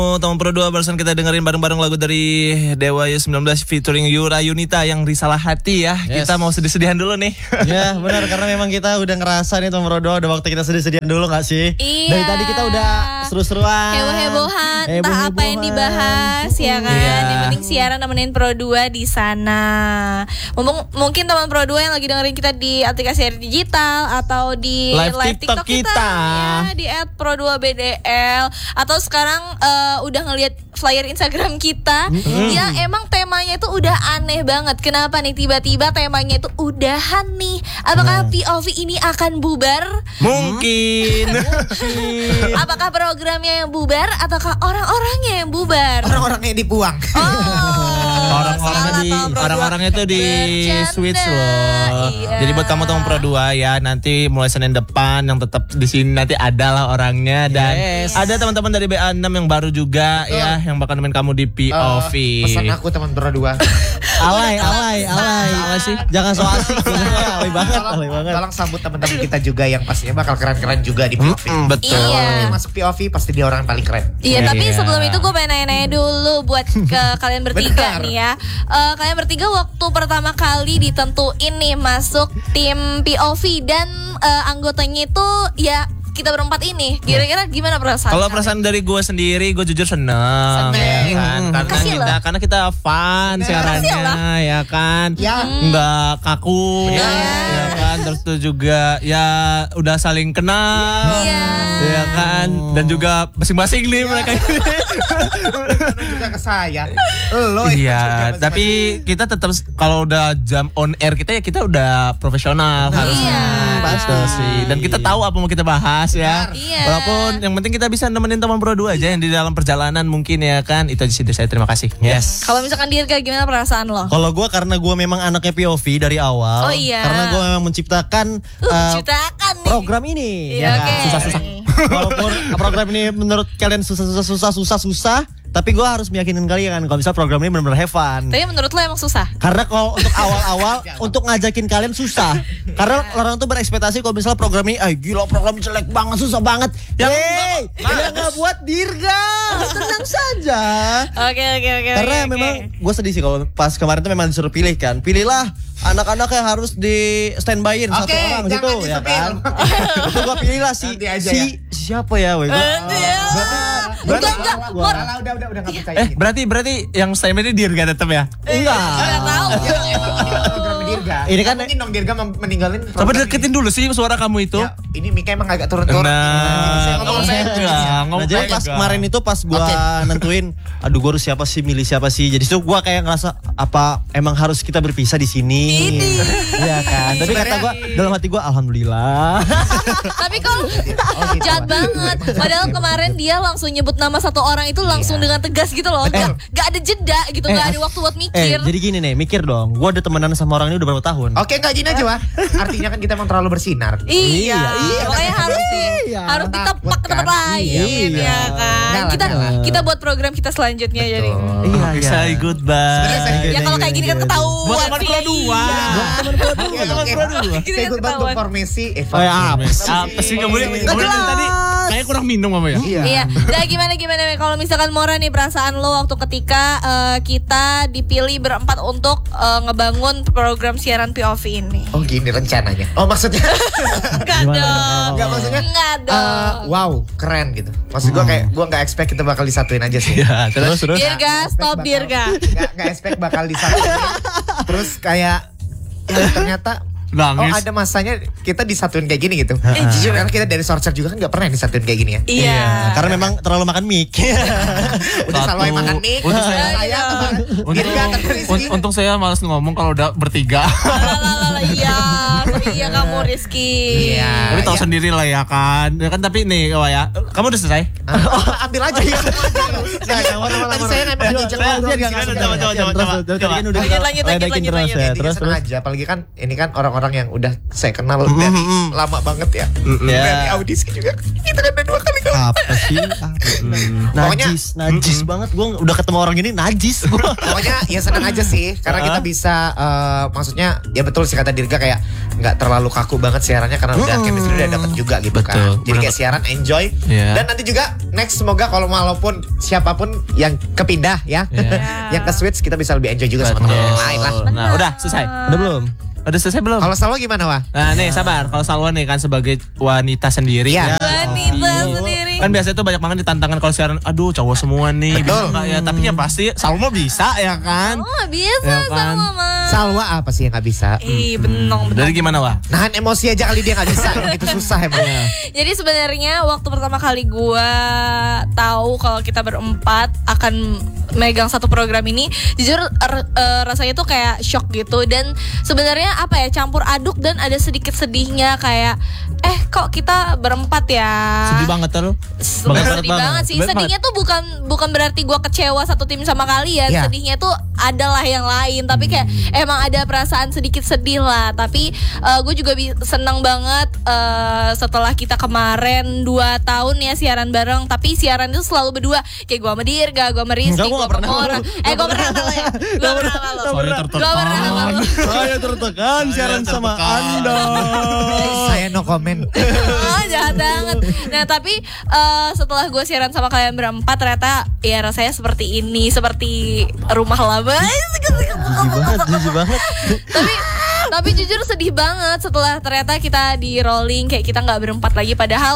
Teman Pro 2 barusan kita dengerin bareng-bareng lagu dari Dewa Y19 featuring Yura Yunita yang Risalah Hati ya. Yes. Kita mau sedih-sedihan dulu nih. Ya benar, karena memang kita udah ngerasa nih Teman Pro 2 udah waktu kita sedih-sedihan dulu gak sih? Iya. Dari tadi kita udah seru-seruan, heboh-hebohan, entah apa yang dibahas ya kan. Iya. Yang penting siaran nemenin Pro 2 di sana. Mungkin teman Pro 2 yang lagi dengerin kita di aplikasi digital atau di Live TikTok kita ya, di @pro2bdl atau sekarang udah ngelihat flyer Instagram kita yang emang temanya itu udah aneh banget. Kenapa nih tiba-tiba temanya itu udahan nih? Apakah POV ini akan bubar? Mungkin. Apakah programnya yang bubar ataukah orang-orangnya yang bubar? Orang-orangnya dibuang. Orang-orangnya tuh di switch loh. Iya. Jadi buat kamu teman Pro 2 ya, nanti mulai Senin depan yang tetap di sini nanti adalah orangnya dan Yes. ada teman-teman dari BA6 yang baru juga ya yang bakal nemenin kamu di POV. Pesan aku teman Pro 2. Alay sih. Jangan so asik. Alay banget. Tolong sambut teman-teman kita juga yang pastinya bakal keren-keren juga di POV. Betul. Iya. Masuk POV pasti dia orang yang paling keren. Iya, tapi Iya. sebelum itu gue pengen nanya-nanya dulu buat ke kalian bertiga Benar. nih ya. Kalian bertiga waktu pertama kali ditentuin nih masuk tim POV dan anggotanya itu ya kita berempat ini. Kira-kira gimana perasaan? Kalau kalian? perasaan dari gue sendiri, gue jujur seneng ya kan? Makasih loh. Karena kita fun siarannya ya kan, Ya. nggak kaku ya kan, terus tuh juga ya udah saling kenal ya kan, dan juga masing-masing nih mereka ini. Juga ke saya. Lo Iya, tapi kita tetap kalau udah jam on air kita ya kita udah profesional harusnya. Betul sih. Dan kita tahu apa mau kita bahas ya. Iya. Walaupun yang penting kita bisa nemenin teman Pro 2 aja yang di dalam perjalanan mungkin ya kan. Itu aja sih dari saya, terima kasih. Yes. Kalau misalkan Dirga gimana perasaan lo? Kalau gue karena gue memang anaknya POV dari awal. Oh iya. Karena gue memang menciptakan Ciptakan nih. program ini. Iya, Ya oke. kan? Susah-susah. Walaupun program ini menurut kalian susah, tapi gue harus meyakinin kalian kalau bisa program ini benar-benar have fun. Tapi menurut lo emang susah? Karena kalau untuk awal-awal untuk ngajakin kalian susah. Karena orang tuh berekspektasi kalau misalnya program ini, gila program jelek banget, susah banget. Yeay, dia nggak buat Dirga. Tenang saja. Oke. Karena memang gue sedih sih kalau pas kemarin tuh memang disuruh pilih kan. Pilihlah anak-anak yang harus di standby-in satu Oke, orang jangan gitu ya disepil. kan. Itu gue pilih lah Nanti aja siapa ya? Udah enggak percaya. Berarti yang standby ini Dirga tetap ya? Enggak. Nggak tahu. Program Dirga. Ini kan- mungkin dong Dirga meninggalin. Coba deketin dulu sih suara kamu itu. Ya, ini Mika emang agak turun-turun. Nah, Nah, jadi pas kemarin itu pas gua nentuin, aduh gua harus milih siapa sih. Jadi tuh gua kayak ngerasa apa emang harus kita berpisah di sini. Iya kan. Tapi kata gua dalam hati gua alhamdulillah. Tapi kalau jahat banget. Padahal kemarin dia langsung nyebut nama satu orang itu langsung dengan tegas gitu loh. Gak ada jeda gitu, gak ada waktu buat mikir. Jadi gini nih, mikir dong. Gua udah temenan sama orang ini udah berapa tahun? Oke, enggak gini aja, Wah. Artinya kan kita emang terlalu bersinar. Iya, makanya harus harus ditepak ke tempat lain ya kan. Kita buat program kita selanjutnya jadi. Iya. Say goodbye. Ya kalau kayak gini kan ketahuan. Buat teman Pro 2. Saya gue bantu formasi Apa sih nggak boleh? Tadi kayak kurang minum apa ya? Iya. Nah gimana kalau misalkan Mora nih perasaan lo waktu ketika kita dipilih berempat untuk ngebangun program siaran POV ini. Oh gini rencananya. Oh maksudnya Enggak dong. Enggak maksudnya Enggak dong. wow keren gitu. Maksud gue kayak gue nggak expect kita bakal disatuin aja sih. Ya, terus. Dirga, stop Dirga. Nggak expect bakal disatuin. Terus kayak ya, ternyata Nangis. ada masanya kita disatuin kayak gini gitu. Jujur karena kita dari Sorcer juga kan nggak pernah disatuin kayak gini ya. Iya. Karena memang terlalu makan mic. Udah selalu makan mic. Untuk saya- Saya sama Dirga tanpa Rizky. Untung saya malas ngomong kalau udah bertiga. Iya kamu Rizky. Iya. Tapi tahu sendiri lah ya kan. Ya kan tapi nih Wah ya. Kamu udah selesai? Ambil aja ya. Tadi saya ngambil aja. Lanjut. Terus aja apalagi kan ini kan orang-orang yang udah saya kenal dari lama banget ya. Dari audisi juga. Kita kan udah 2 kali kalau. Apa sih? Najis banget. Gue udah ketemu orang ini najis. Pokoknya ya senang aja sih karena kita bisa maksudnya ya betul sih kata Dirga kayak nggak terlalu kaku banget siarannya karena udah chemistry udah dapet juga gitu kan. Betul. Jadi kayak siaran enjoy. Iya. Dan nanti juga next semoga kalau walaupun siapapun yang kepindah ya, yang ke switch kita bisa lebih enjoy juga sama teman yang lain lah. Nah, udah selesai. Udah belum? Udah selesai belum? Kalau Salwa gimana Wah? Nah nih sabar, kalau Salwa nih kan sebagai wanita sendiri Iya. Wanita sendiri. kan biasanya tuh banyak banget ditantangan kalau siaran, aduh cowok semua nih, Betul. bisa nggak ya? Tapi yang pasti Salwa bisa ya kan? Oh biasa Ya kan? sama mama. Salwa apa sih yang nggak bisa? Benong. Dari gimana Wah? Nahan emosi aja kali dia nggak bisa, itu susah emang. Jadi sebenarnya waktu pertama kali gua tahu kalau kita berempat akan megang satu program ini, jujur rasanya tuh kayak shock gitu. Dan sebenarnya apa ya, campur aduk dan ada sedikit sedihnya kayak kok kita berempat ya. Sedih banget tuh. Sedih banget sih. Sedihnya tuh bukan berarti gua kecewa satu tim sama kalian. Iya. Sedihnya tuh adalah yang lain. Tapi kayak emang ada perasaan sedikit sedih lah. Tapi gue juga senang banget setelah kita kemarin 2 tahun ya siaran bareng. Tapi siaran itu selalu berdua. Kayak gue sama Dirga, gue sama Rizky, gue sama Mora. Gue pernah sama lo ya. Gue pernah sama lo. Gue pernah sama lo. Saya tertekan siaran sama Anda. Saya no comment. Oh, jahat banget. Nah tapi setelah gue siaran sama kalian berempat, ternyata ya rasanya seperti ini, seperti rumah lama. Jijik banget. Tapi jujur sedih banget setelah ternyata kita di rolling kayak kita nggak berempat lagi, padahal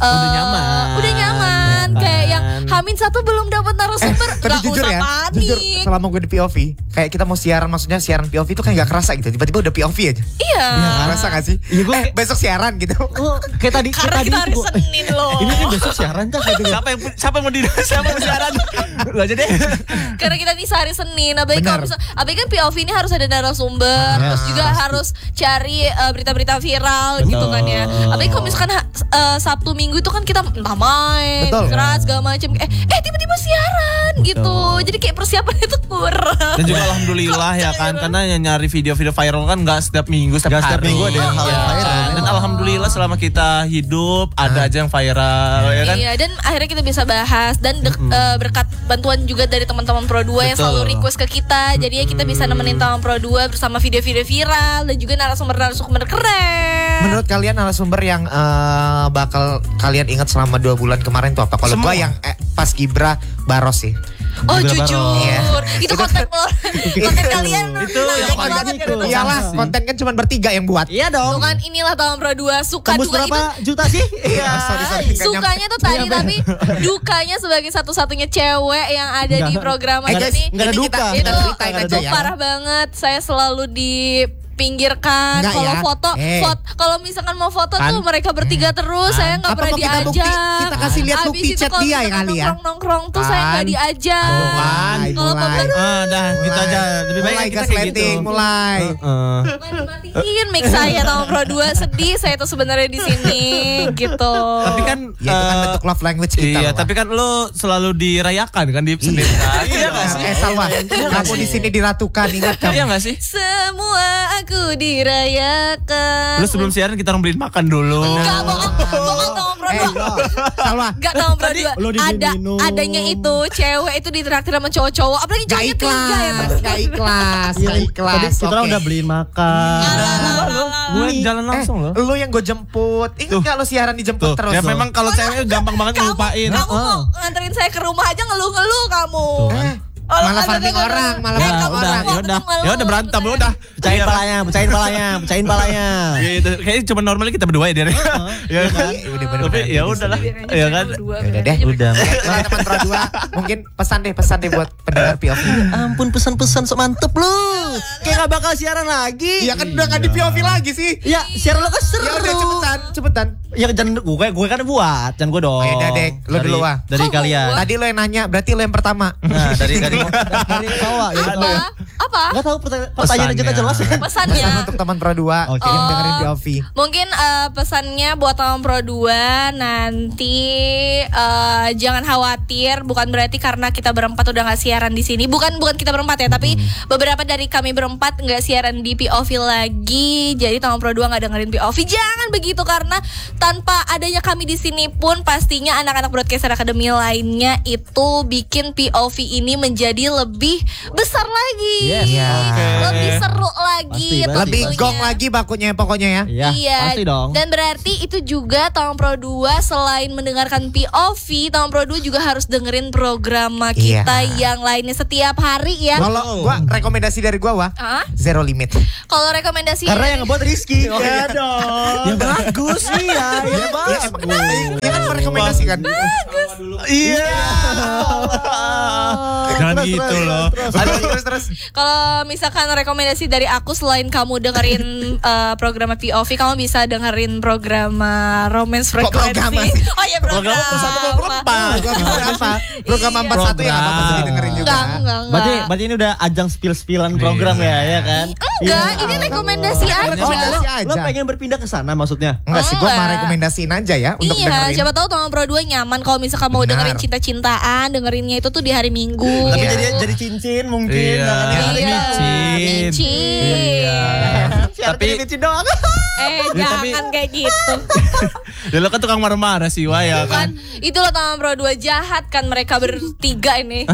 udah nyaman. Kayak yang H-1 belum dapat narasumber. Tapi jujur ya, jujur selama gue di POV, kayak kita mau siaran, maksudnya siaran POV itu kayak gak kerasa gitu. Tiba-tiba udah POV aja. Iya. Kerasa gak sih? Iya, gue besok siaran gitu. kayak tadi. Karena kita hari Senin loh. Ini besok siaran kan? Siapa yang mau siaran? Lu aja deh. Karena kita nih sehari Senin. Apalagi kan POV ini harus ada narasumber, terus juga harus cari berita-berita viral gitu kan ya. Apalagi kalau misalkan Sabtu Minggu itu kan kita entah main, keras segala macam. Tiba-tiba siaran gitu. Jadi kayak persiapannya itu kurang. Dan juga alhamdulillah ya kan, karena yang nyari video-video viral kan nggak setiap minggu, setiap hari. minggu ada yang viral. Dan alhamdulillah selama kita hidup ada aja yang viral ya kan. Iya, dan akhirnya kita bisa bahas dan berkat bantuan juga dari teman-teman Pro 2 yang selalu request ke kita. Jadi ya kita bisa nemenin teman Pro 2 bersama video-video viral dan juga narasumber keren. Menurut kalian narasumber yang bakal kalian ingat selama 2 bulan kemarin tuh apa? Kalau gue yang pas Gibra Baros sih. Oh jujur, itu konten kalian itu yang konten banget. Iyalah, konten kan cuma bertiga yang buat. Iya dong. Tuh kan inilah tahun Pro 2 suka Tembus dua berapa itu. juta sih? Iya, sorry. Sukanya tuh tadi, tapi dukanya sebagai satu-satunya cewek yang ada di program guys, ini. nggak ada duka. Itu ceritain aja ya. parah banget. Saya selalu dipinggirkan kalau foto, kalau misalkan mau foto tuh mereka bertiga terus, saya nggak pernah diajak. Kita kasih lihat bukti chat dia ya kali ya. Nongkrong tuh saya nggak diajak. Kalau dah gitu aja. Lebih baik mulai kita gas kayak lighting, gitu. mulai. matiin mic saya tahun Pro 2 sedih saya tuh sebenarnya di sini gitu. Tapi kan Ya itu kan bentuk love language kita. iya, loh. tapi kan lo selalu dirayakan kan di Senin kan? Iya nggak sih? Salwa, kamu di sini diratukan, ingat kamu. Iya nggak sih? Semua aku dirayakan. Lu sebelum siaran kita orang beliin makan dulu. Enggak, bohong tahun Pro 2. Salwa, Enggak tahun Pro 2. lo dibeliin minum. Adanya itu cewek itu ditraktir sama cowok-cowok, apalagi gak cowoknya 3 ya. ikhlas. Tadi kita udah beliin makan. Gue jalan langsung loh. Lu yang gue jemput. Ingat gak lu siaran dijemput terus? Ya memang kalau cewek gampang banget ngelupain. Kamu mau nganterin saya ke rumah aja ngeluh-ngeluh kamu. Malah farming orang, malah farming orang. Ya udah berantem udah. Pecahin palanya. Gitu. Kayaknya cuma normalnya kita berdua ya dia. Ya kan. Tapi ya udahlah. Ya kan. Udah deh. Udah. Nah, teman Pro 2 mungkin pesan deh buat pendengar POV. Ampun pesan-pesan sok mantep lu. Kayak gak bakal siaran lagi. Iya kan udah gak di POV lagi sih. Ya siaran lo kan seru. Ya udah cepetan. Ya jangan gue kan buat, jangan gue dong. Oh, ya udah deh, lo dulu Wah. Dari kalian. Tadi lo yang nanya, berarti lo yang pertama. Nah, dari Salwa ya. Apa? Enggak tahu pertanyaan aja gak jelas ya. Pesannya Pesan untuk teman Pro 2 Oke. yang dengerin POV. Mungkin pesannya buat teman Pro 2 nanti jangan khawatir, bukan berarti karena kita berempat udah nggak siaran di sini. Bukan kita berempat ya, tapi beberapa dari kami berempat nggak siaran di POV lagi. Jadi teman Pro 2 nggak dengerin POV. Jangan begitu, karena tanpa adanya kami di sini pun pastinya anak-anak Broadcaster Academy lainnya itu bikin POV ini menjadi lebih besar lagi. Yes. Lebih seru lagi. Pasti. Lebih tentunya. gong lagi bakunya pokoknya ya. Iya, Iya, pasti dong. dan berarti itu juga Tahun Pro 2 selain mendengarkan POV, Tahun Pro 2 juga harus dengerin program kita yang lainnya setiap hari ya. Kalau gua rekomendasi dari gua Ah? Zero Limit. Kalau rekomendasi Karena yang ngebuat Rizky. iya dong. Ya bagus. Iya, ya bagus. Dia kan merekomendasikan. Iya. Jangan gitu loh. Aduh, terus. Kalau misalkan rekomendasi dari aku selain kamu dengerin program POV, kamu bisa dengerin program Romance program Frequency. sih? Oh iya program. Program 41 ya apa bisa didengerin juga. Enggak. Berarti ini udah ajang spill-spillan program ya kan? Enggak, ini rekomendasi aja. Rekomendasi aja. Lo pengen berpindah ke sana maksudnya? Enggak sih, gua Enggak. mau rekomendasiin aja ya untuk Iya, dengerin. siapa tahu Tahun Pro 2 nyaman kalau misalkan mau Benar. dengerin cinta-cintaan, dengerinnya itu tuh di hari Minggu. Tapi Iya. jadi cincin mungkin. Iya. Jangan Iya, Micin. micin. Tapi micin doang. Jangan kayak gitu. ya lo kan tukang marah-marah sih Wah ya kan. Itu loh Tahun Pro 2 jahat kan mereka bertiga ini.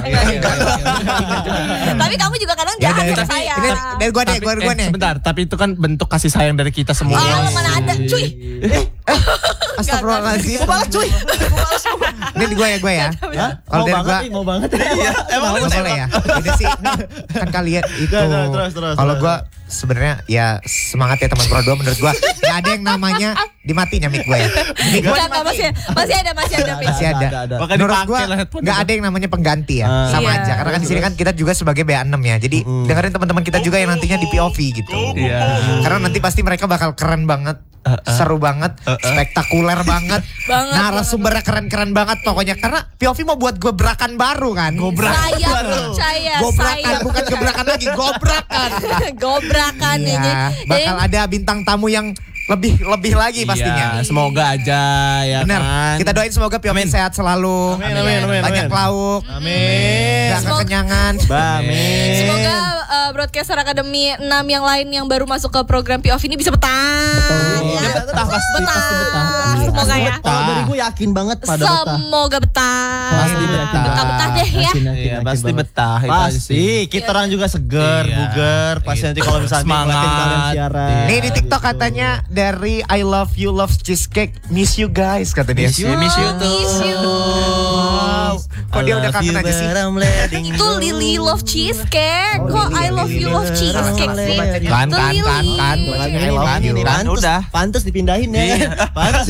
Tapi kamu juga kadang Ya, jahat dari- sama saya. ini dari gua deh, Tapi, gua nih. sebentar, tapi itu kan bentuk kasih sayang dari kita semua. Oh, mana ada, cuy. Astagfirullahaladzim. Balas cuy. Ini di gua ya. Kalau Mau dari banget gua nih, mau banget. emang nggak boleh ya. Udah sih kan kalian itu. Terus. Kalau gua sebenarnya ya semangat ya teman Pro 2 menurut gua. Gak ada yang namanya dimatiin ya mic gua ya. Mic gua Enggak, masih ada. masih ada. Ada. Makanya Menurut dipakai gua lah headphone nggak itu. ada yang namanya pengganti ya. Sama Iya. aja. Karena kan di sini kan kita juga sebagai BA6 ya. Jadi dengerin teman-teman kita juga yang nantinya di POV gitu. Iya. Karena nanti pasti mereka bakal keren banget. Seru banget, spektakuler banget, Banget, narasumbernya keren-keren banget pokoknya. Karena POV mau buat gebrakan baru kan. Saya percaya, Gobrakan, bukan gebrakan lagi, gobrakan. Gobrakan ini. Iya, bakal ada bintang tamu yang lebih lagi pastinya. Iya, semoga aja ya Bener. kan. Kita doain semoga POV sehat selalu. Amin. Banyak lauk. Amin. Gak kekenyangan. Amin. Semoga Broadcaster Academy 6 yang lain yang baru masuk ke program POV ini bisa betah. Ya, betah pasti betah. Semoga ya. Kalau dari gue yakin banget pada betah. Semoga betah. Pasti betah. Betah deh ya. Iya, pasti banget. betah itu aja Pasti. sih. Kita orang juga seger, Iya. buger. Pasti nanti kalau misalnya Semangat. ngeliatin kalian siaran. Nih di TikTok katanya dari I Love You Loves Cheesecake, miss you guys kata dia. Miss you tuh. Miss you. Wow. Kok dia udah kangen aja sih? Itu Lily Love Cheesecake. Kok I Love You Love Cheesecake sih? Kan, Itu kan, Lily. kan. I love you. Kan, Pantes, udah. pantes dipindahin ya. Pantes.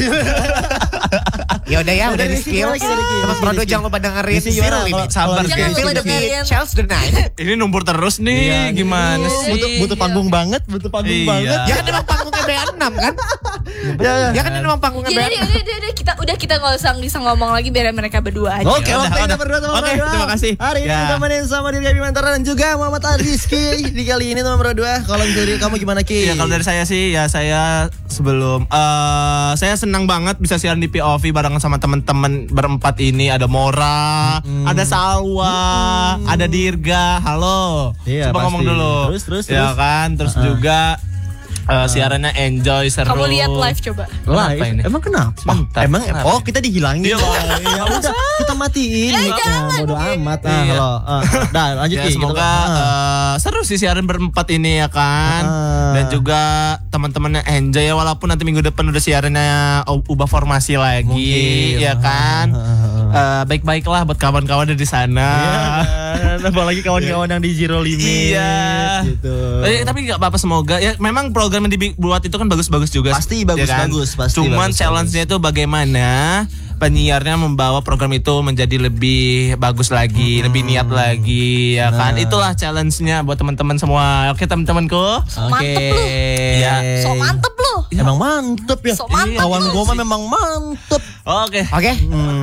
Ya udah ya, udah di Udah, skill. Rizky, Rizky. Teman Pro jangan lupa dengerin Rizky gimana? Zero Limit. Sabar, Jangan Rizky. lupa Feel the beat, dengerin. Chelsea the night. Ini numpur terus nih, gimana sih? Butuh panggung banget, butuh panggung Iya. banget. Ya kan emang panggungnya BA6 kan? Ya, Ya kan emang panggungnya Jadi BA6. kita nggak usah ngomong lagi biar mereka berdua aja. Oke, Ya udah, waktunya udah. berdua sama Oke, berdua. terima kasih. Hari ini Ya. ditemenin sama Dirga Bimantara dan juga Muhammad Rizky. Di kali ini teman berdua. Kalau dari kamu gimana Ki? Ya kalau dari saya sih ya saya sebelum saya senang banget bisa siaran di POV barengan sama teman-teman berempat ini. Ada Mora, ada Salwa, ada Dirga. Halo. Iya, Coba ngomong pasti. dulu. Terus. Ya kan, terus juga siarannya enjoy seru. Kamu lihat live coba. Kenapa Live? ini? Emang kenapa? Sebentar. Emang Kenapa? oh kita dihilangin. Iya, Ya udah kita matiin. Bodo amat. Iya. Halo. Dah lanjut Ya, Ki. semoga seru sih siaran berempat ini ya kan. Dan juga teman-temannya enjoy ya walaupun nanti minggu depan udah siarannya ubah formasi lagi Mungkin. ya kan. Baik-baiklah buat kawan-kawan di sana. Iya. Apalagi kawan-kawan yang di Zero Limit. Iya. Gitu. Tapi nggak apa-apa semoga ya memang program yang dibuat itu kan bagus-bagus juga. Pasti ya bagus-bagus, pasti Cuman bagus-bagus. challenge-nya itu bagaimana penyiarnya membawa program itu menjadi lebih bagus lagi, lebih niat lagi ya kan. Itulah challenge-nya buat teman-teman semua. Oke teman-temanku. Mantep lu. Ya. So mantep lu. Emang mantep ya. So mantep Kawan lu. gue mah memang mantep. Oke. Oke.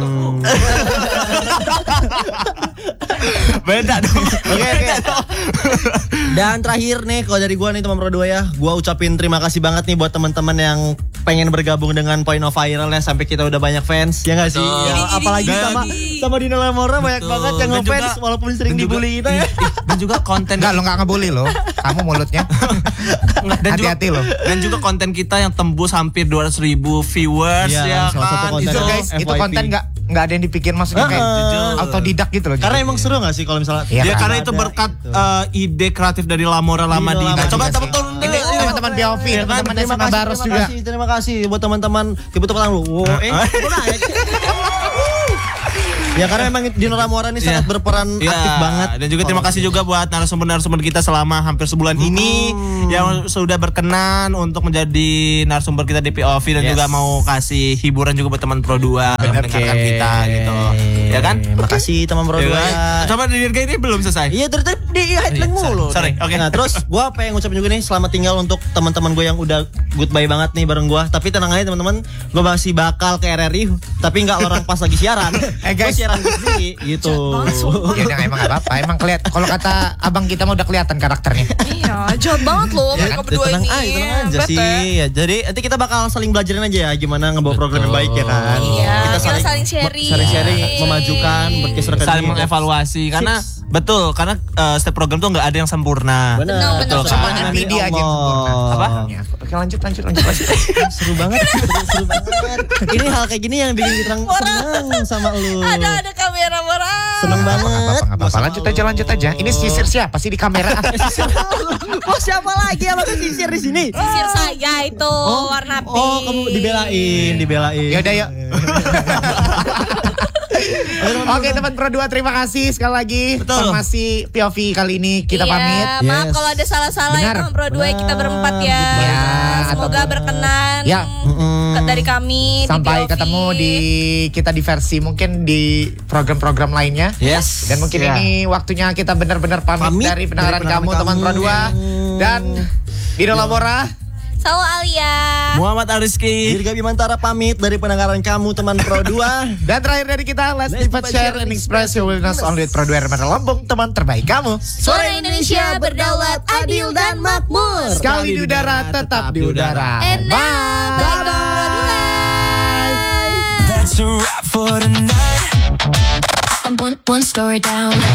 Beda dong. Oke. Dan terakhir nih kalau dari gua nih teman Pro 2 ya, gua ucapin terima kasih banget nih buat teman-teman yang pengen bergabung dengan Point of Viral ya sampai kita udah banyak fans. Ya enggak sih? Betul. Ya, apalagi sama Dina Lamora banyak Betul. banget yang Dan ngefans juga- walaupun sering dan juga- dibully kita ya. Dan juga konten Enggak, lo gak ngebully lo. Kamu mulutnya. Hati-hati lo. Dan juga konten kita yang tembus hampir 200.000 viewers Iya, ya salah satu kan. konten Jujur guys, itu FYP. konten nggak ada yang dipikir, maksudnya kayak autodidak gitu loh. Karena emang seru gak sih kalau misalnya Iya, Ya kan? karena itu berkat ide kreatif dari Lamora Lamadina. Coba teman-teman Ini teman-teman POV, teman-teman SMA Baros juga. Terima kasih buat teman-teman. Tepuk tangan lu. Ya karena emang Dino Lamora ini sangat berperan aktif banget. Dan juga terima kasih juga buat narasumber-narasumber kita selama hampir sebulan ini yang sudah berkenan untuk menjadi narasumber kita di POV dan juga mau kasih hiburan juga buat teman Pro 2 yang mendengarkan kita gitu. Ya kan? Makasih teman Pro 2. Coba di Dirga ini belum selesai. Iya terus di headline mulu. Sorry. Oke. Nah terus gue pengen ngucapin juga nih selamat tinggal untuk teman-teman gue yang udah goodbye banget nih bareng gue. Tapi tenang aja teman-teman, gue masih bakal ke RRI. Tapi nggak orang pas lagi siaran. Guys, siaran sendiri gitu. Ya udah emang gak apa-apa. Emang kelihatan. Kalau kata abang kita mah udah kelihatan karakternya. Iya, jahat banget loh mereka berdua tenang ini. aja sih. Ya, jadi nanti kita bakal saling belajarin aja ya gimana ngebawa program yang baik ya kan. Iya, kita saling sharing. Sharing, memajukan, bergeser ke Saling dunia. mengevaluasi karena betul karena setiap program tuh nggak ada yang sempurna. Benar. Betul, Sama kan? Nabi dia aja yang sempurna. Apa? Oke, lanjut. Seru banget. Seru banget. Ini hal kayak gini yang bikin kita senang sama lu. Ada kamera Mora. Seneng banget. Gak apa-apa. Lanjut aja. Ini sisir siapa sih di kamera? Oh siapa lagi yang bakal sisir di sini? Sisir saya itu warna pink. Oh kamu dibelain. Yaudah yuk. Oke teman Pro 2, terima kasih sekali lagi. Formasi POV kali ini kita pamit. Maaf kalau ada salah-salah ya teman Pro 2 kita berempat ya. Semoga berkenan dari kami sampai di POV. ketemu di kita di versi mungkin di program-program lainnya. Yes. Dan mungkin ini waktunya kita benar-benar pamit dari pendengaran kamu teman Pro 2 dan Dino Lamora. Sawo Alia. Muhammad Ariski. Dirga Bimantara pamit dari pendengaran kamu teman Pro 2. Dan terakhir dari kita, let's live, share, and express your willingness only with Pro 2 Hermana Lampung, teman terbaik kamu. Suara Indonesia berdaulat, adil dan makmur. Sekali di udara, tetap di udara. And now, bye-bye. That's a wrap for tonight. I'm one story down.